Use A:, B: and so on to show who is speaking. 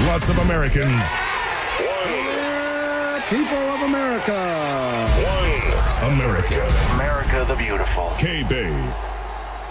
A: Lots of Americans.
B: People of America.
A: One America.
C: America the Beautiful.
A: K-Bay.